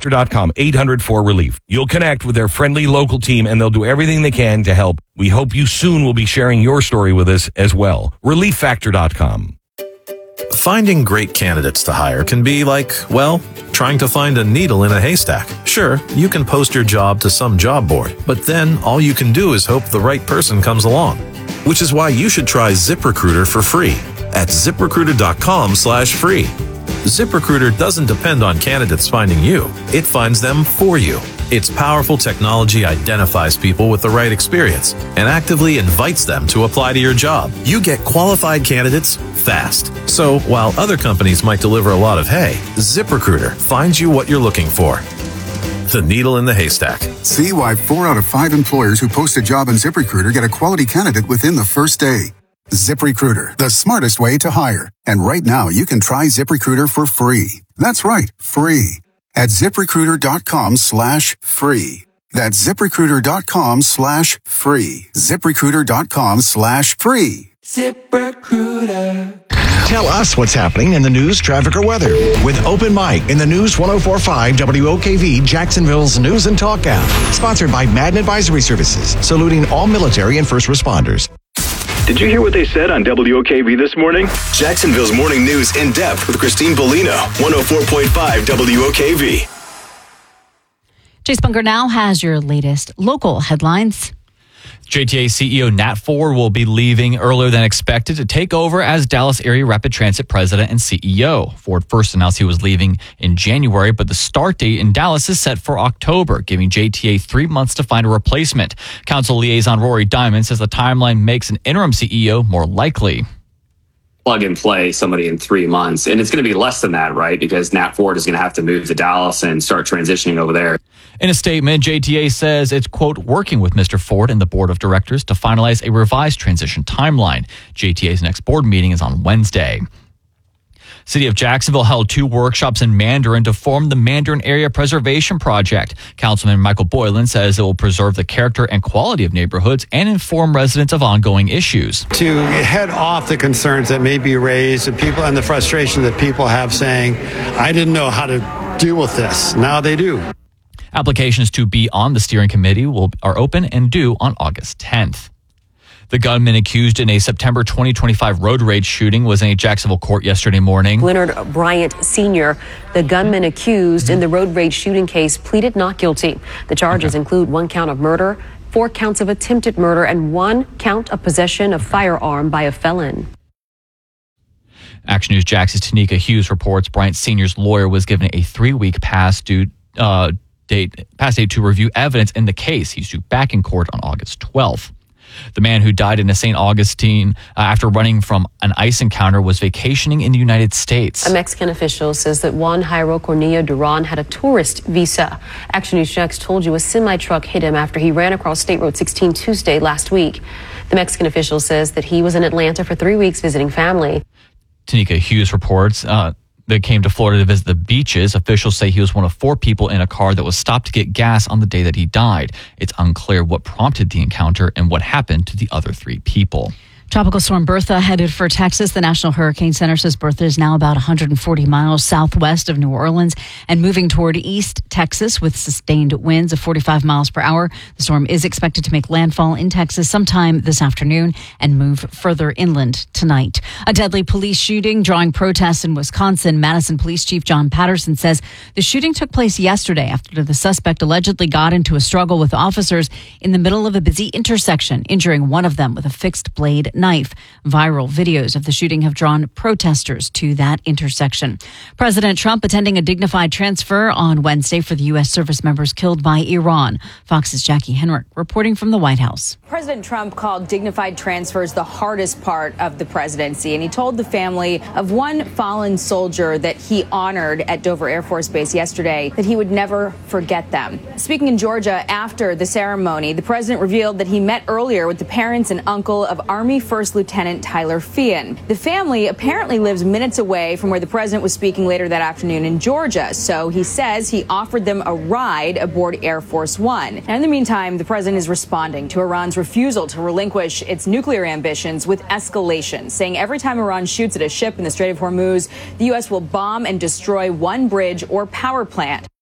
relieffactor.com, 800-4RELIEF. You'll connect with their friendly local team and they'll do everything they can to help. We hope you soon will be sharing your story with us as well. relieffactor.com. Finding great candidates to hire can be like, well, trying to find a needle in a haystack. Sure, you can post your job to some job board, but then all you can do is hope the right person comes along. Which is why you should try ZipRecruiter for free at ZipRecruiter.com/free. ZipRecruiter doesn't depend on candidates finding you. It finds them for you. Its powerful technology identifies people with the right experience and actively invites them to apply to your job. You get qualified candidates fast. So while other companies might deliver a lot of hay, ZipRecruiter finds you what you're looking for. The needle in the haystack. See why 4 out of 5 employers who post a job on ZipRecruiter get a quality candidate within the first day. ZipRecruiter, the smartest way to hire. And right now, you can try ZipRecruiter for free. That's right, free. At ZipRecruiter.com/free. That's ZipRecruiter.com/free. ZipRecruiter.com/free. ZipRecruiter. Tell us what's happening in the news, traffic, or weather with Open Mic in the News 104.5 WOKV Jacksonville's News and Talk app. Sponsored by Madden Advisory Services, saluting all military and first responders. Did you hear what they said on WOKV this morning? Jacksonville's morning news in depth with Christine Bellino, 104.5 WOKV. Chase Bunker now has your latest local headlines. JTA CEO Nat Ford will be leaving earlier than expected to take over as Dallas Area Rapid Transit president and CEO. Ford first announced he was leaving in January, but the start date in Dallas is set for October, giving JTA 3 months to find a replacement. Council liaison Rory Diamond says the timeline makes an interim CEO more likely. Plug and play somebody in 3 months. And it's going to be less than that, right? Because Nat Ford is going to have to move to Dallas and start transitioning over there. In a statement, JTA says it's, quote, working with Mr. Ford and the board of directors to finalize a revised transition timeline. JTA's next board meeting is on Wednesday. City of Jacksonville held 2 workshops in Mandarin to form the Mandarin Area Preservation Project. Councilman Michael Boylan says it will preserve the character and quality of neighborhoods and inform residents of ongoing issues. To head off the concerns that may be raised and people and the frustration that people have saying, I didn't know how to deal with this. Now they do. Applications to be on the steering committee are open and due on August 10th. The gunman accused in a September 2025 road rage shooting was in a Jacksonville court yesterday morning. Leonard Bryant Sr., the gunman accused in the road rage shooting case, pleaded not guilty. The charges include 1 count of murder, 4 counts of attempted murder, and 1 count of possession of firearm by a felon. Action News Jax's Tanika Hughes reports Bryant Sr.'s lawyer was given a 3-week past date to review evidence in the case. He's due back in court on August 12th. The man who died in a St. Augustine after running from an ICE encounter was vacationing in the United States. A Mexican official says that Juan Jairo Cornilla Duran had a tourist visa. Action News Jax told you a semi-truck hit him after he ran across State Road 16 Tuesday last week. The Mexican official says that he was in Atlanta for 3 weeks visiting family. Tanika Hughes reports that came to Florida to visit the beaches. Officials say he was one of 4 people in a car that was stopped to get gas on the day that he died. It's unclear what prompted the encounter and what happened to the other 3 people. Tropical storm Bertha headed for Texas. The National Hurricane Center says Bertha is now about 140 miles southwest of New Orleans and moving toward East Texas with sustained winds of 45 miles per hour. The storm is expected to make landfall in Texas sometime this afternoon and move further inland tonight. A deadly police shooting drawing protests in Wisconsin. Madison Police Chief John Patterson says the shooting took place yesterday after the suspect allegedly got into a struggle with officers in the middle of a busy intersection, injuring one of them with a fixed blade knife. Viral videos of the shooting have drawn protesters to that intersection. President Trump attending a dignified transfer on Wednesday for the U.S. service members killed by Iran. Fox's Jackie Henrick reporting from the White House. President Trump called dignified transfers the hardest part of the presidency, and he told the family of one fallen soldier that he honored at Dover Air Force Base yesterday that he would never forget them. Speaking in Georgia after the ceremony, the president revealed that he met earlier with the parents and uncle of Army First Lieutenant Tyler Feehan. The family apparently lives minutes away from where the president was speaking later that afternoon in Georgia, so he says he offered them a ride aboard Air Force One. And in the meantime, the president is responding to Iran's refusal to relinquish its nuclear ambitions with escalation, saying every time Iran shoots at a ship in the Strait of Hormuz, the U.S. will bomb and destroy one bridge or power plant.